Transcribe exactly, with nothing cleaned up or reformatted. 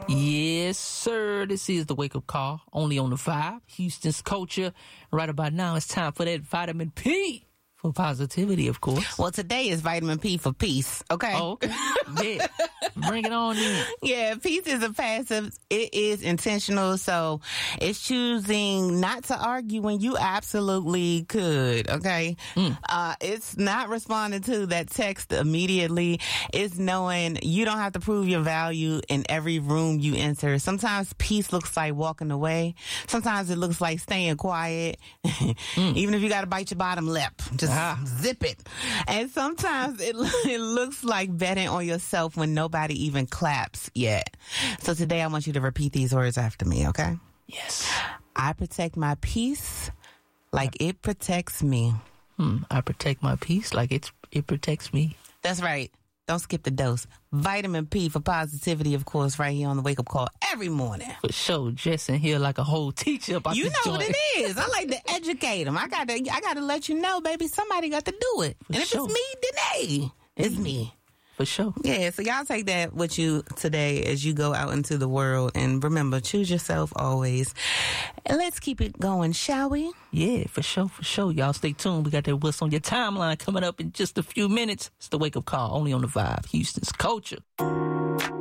Yes, sir. This is the Wake Up Call, only on the Vibe, Houston's culture. Right about now, it's time for that vitamin P for positivity, of course. Well, today is vitamin P for peace, okay? Oh, okay. Yeah. Bring it on in. Yeah, peace is a passive. It is intentional, so it's choosing not to argue when you absolutely could, okay? Mm. Uh, it's not responding to that text immediately. It's knowing you don't have to prove your value in every room you enter. Sometimes peace looks like walking away. Sometimes it looks like staying quiet. Mm. Even if you got to bite your bottom lip, just ah. zip it. And sometimes it, it looks like betting on yourself when nobody even claps yet. So today I want you to repeat these words after me, okay? Yes. I protect my peace like it protects me. Hmm. I protect my peace like it's, it protects me. That's right. Don't skip the dose. Vitamin P for positivity, of course, right here on the Wake Up Call every morning. For sure. Jess in here like a whole teacher about You this know joint. what it is. I like to educate them. I got to I got to let you know, baby, somebody got to do it. For and if sure. it's me, then hey, it's hey. me. For sure. Yeah, so y'all take that with you today as you go out into the world. And remember, choose yourself always. And let's keep it going, shall we? Yeah, for sure, for sure. Y'all stay tuned. We got that What's on Your Timeline coming up in just a few minutes. It's the Wake Up Call, only on the Vibe, Houston's culture.